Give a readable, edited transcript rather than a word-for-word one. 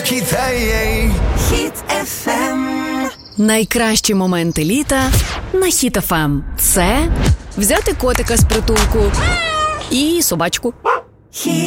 Хіт FM. Найкращі моменти літа на Хіт FM. Це взяти котика з притулку і собачку.